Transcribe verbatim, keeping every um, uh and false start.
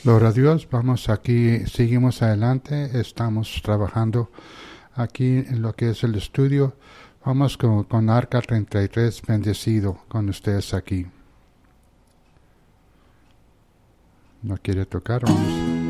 Gloria a Dios, vamos aquí, seguimos adelante, estamos trabajando aquí en lo que es el estudio. Vamos con, con Arca treinta y tres, bendecido con ustedes aquí. ¿No quiere tocar? Vamos.